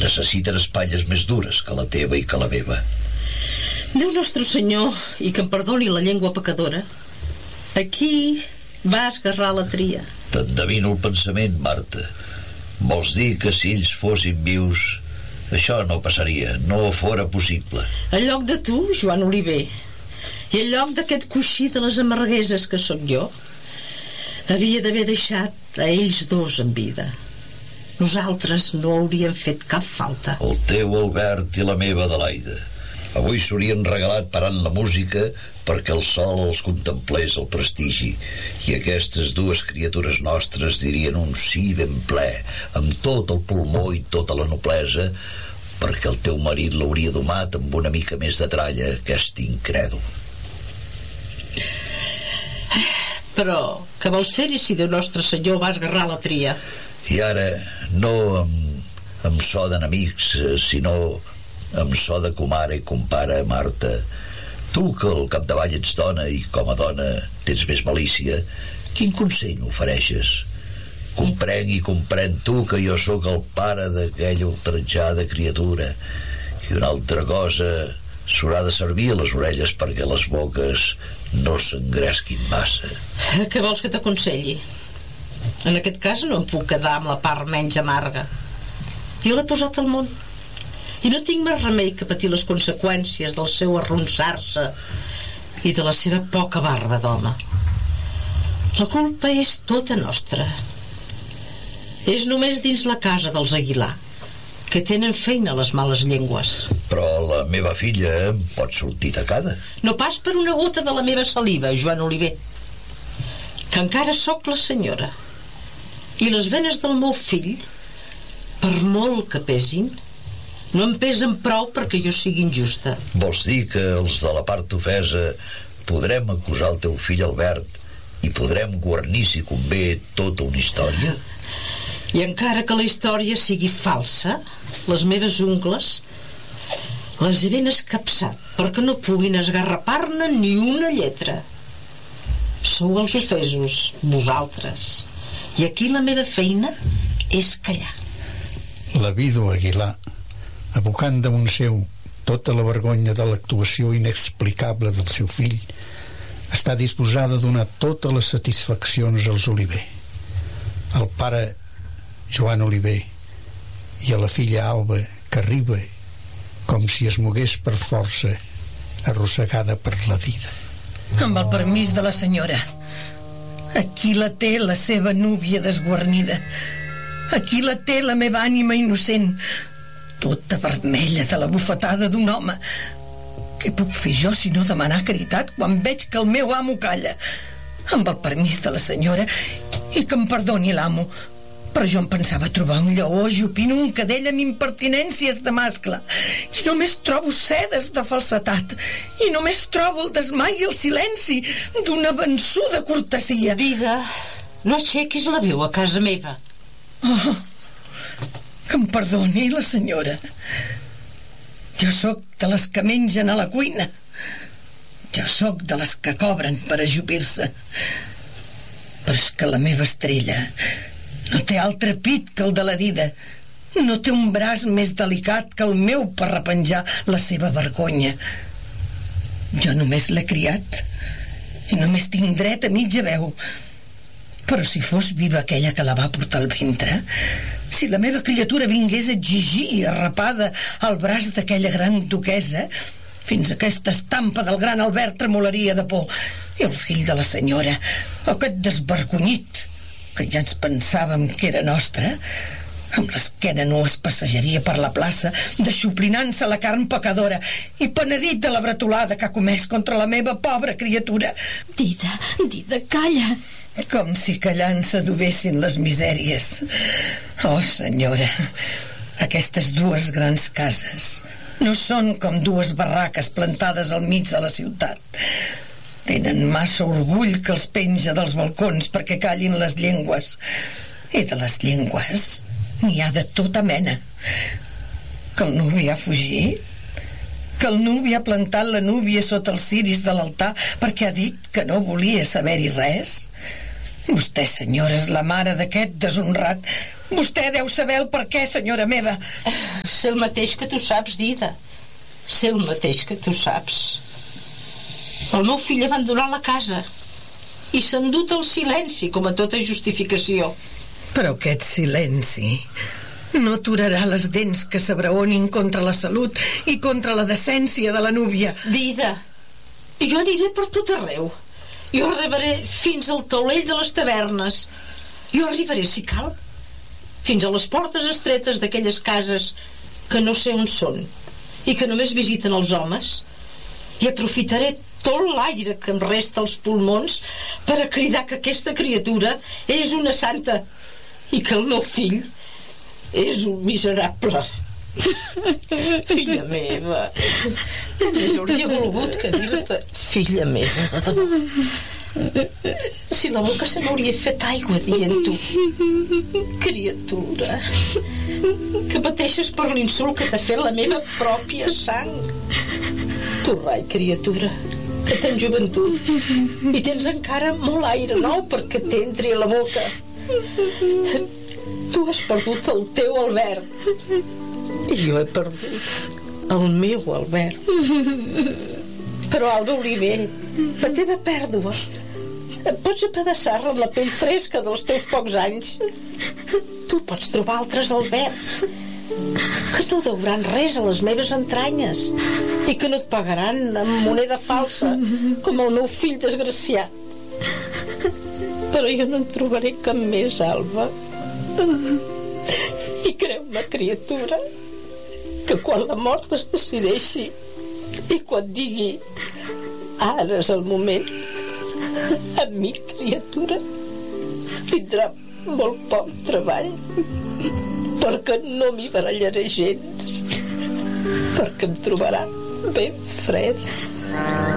necessiten espatlles més dures que la teva i que la meva. Déu nostre Senyor, i que em perdoni la llengua pecadora, aquí va esgarrar la tria. T'endevino el pensament, Marta. Vols dir que si ells fossin vius, això no passaria, no fora possible. En lloc de tu, Joan Oliver, i en lloc d'aquest coixí de les amargueses que sóc jo, havia d'haver deixat a ells dos en vida. Nosaltres no hauríem fet cap falta. El teu Albert i la meva Adelaida. Avui s'haurien regalat parant la música perquè el sol els contemplés el prestigi, i aquestes dues criatures nostres dirien un sí ben ple, amb tot el pulmó i tota la noblesa, perquè el teu marit l'hauria domat amb una mica més de tralla, aquest incrèdul. Però què vols fer-hi si Déu nostre Senyor va esgarrar la tria? I ara, no amb so d'enemics, sinó amb so de comare i compare, Marta. Tu, que al capdavall ets dona i com a dona tens més malícia, quin consell m'ofereixes? Comprèn tu que jo sóc el pare d'aquella ultratjada criatura, i una altra cosa s'haurà de servir a les orelles perquè les boques no s'engresquin massa. Què vols que t'aconselli? En aquest cas no em puc quedar amb la part menys amarga. Jo l'he posat al món i no tinc més remei que patir les conseqüències del seu arronsar-se i de la seva poca barba d'home. La culpa és tota nostra. És només dins la casa dels Aguilar, que tenen feina les males llengües. Però la meva filla pot sortir tacada. No pas per una gota de la meva saliva, Joan Oliver, que encara sóc la senyora, i les venes del meu fill, per molt que pesin, no em pesen prou perquè jo sigui injusta. Vols dir que els de la part ofesa podrem acusar el teu fill Albert i podrem guarnir, si convé, tota una història? I encara que la història sigui falsa, les meves ungles les he ben escapçat perquè no puguin esgarrapar-ne ni una lletra. Sou els ofesos, vosaltres, i aquí la meva feina és callar. La vídua Aguilar, abocant damunt seu tota la vergonya de l'actuació inexplicable del seu fill, està disposada a donar totes les satisfaccions als Oliver. Al pare Joan Oliver i a la filla Alba, que arriba com si es mogués per força, arrossegada per la dida. Amb el permís de la senyora, aquí la té la seva núvia desguarnida. Aquí la té la meva ànima innocent, tota vermella de la bufetada d'un home. Què puc fer jo si no demanar caritat quan veig que el meu amo calla? Amb el permís de la senyora, i que em perdoni l'amo, però jo em pensava trobar un lleó jupint un cadell amb impertinències de mascle, i només trobo sedes de falsetat, i només trobo el desmai i el silenci d'una vençuda cortesia. Dida, no aixequis la veu a casa meva. Oh, que em perdoni la senyora. Jo sóc de les que mengen a la cuina. Jo sóc de les que cobren per ajupir-se. Però és que la meva estrella no té altre pit que el de la dida. No té un braç més delicat que el meu per repenjar la seva vergonya. Jo només l'he criat i només tinc dret a mitja veu. Però si fos viva aquella que la va portar al ventre, si la meva criatura vingués a exigir arrapada al braç d'aquella gran duquesa, fins aquesta estampa del gran Albert tremolaria de por. I el fill de la senyora, aquest desvergonyit, que ja ens pensàvem que era nostre, amb l'esquena nua es passejaria per la plaça, deixoplinant-se la carn pecadora i penedit de la bretolada que ha comès contra la meva pobra criatura. Dida, calla. Com si callant s'adobessin les misèries. Oh, senyora, aquestes dues grans cases no són com dues barraques plantades al mig de la ciutat. Tenen massa orgull que els penja dels balcons perquè callin les llengües. I de les llengües n'hi ha de tota mena. Que el nuvi ha fugit, que el nuvi ha plantat la núvia sota els ciris de l'altar perquè ha dit que no volia saber-hi res. Vostè, senyora, és la mare d'aquest deshonrat, Vostè deu saber el per què, senyora meva. Sé el mateix que tu saps, Dida. Sé el mateix que tu saps. El meu fill abandonà la casa i s'ha endut el silenci com a tota justificació. Però aquest silenci no aturarà les dents que s'abraonin contra la salut i contra la decència de la núvia. Dida, jo aniré per tot arreu. Jo arribaré fins al taulell de les tavernes. Jo arribaré, si cal, fins a les portes estretes d'aquelles cases que no sé on són i que només visiten els homes, i aprofitaré tot l'aire que em resta als pulmons per a cridar que aquesta criatura és una santa i que el meu fill és un miserable. Filla meva, només hauria volgut que dir-te filla meva de debò. Si la boca se m'hauria fet aigua dient-ho. Criatura, que pateixes per l'insult que t'ha fet la meva pròpia sang. Tu, rai, criatura, que tens joventut i tens encara molt aire nou perquè t'entri a la boca. Tu has perdut el teu Albert i jo he perdut el meu Albert. Però, Alba Oliver, la teva pèrdua pots apedaçar-la amb la pell fresca dels teus pocs anys. Tu pots trobar altres Alberts que no deuran res a les meves entranyes i que no et pagaran amb moneda falsa com el meu fill desgraciat. Però jo no en trobaré cap més, Alba. I creu-me, criatura, que quan la mort es decideixi i quan digui ara és el moment, amb mi, criatura, tindrà molt poc treball, perquè no m'hi barallaré gens, perquè em trobarà ben fred.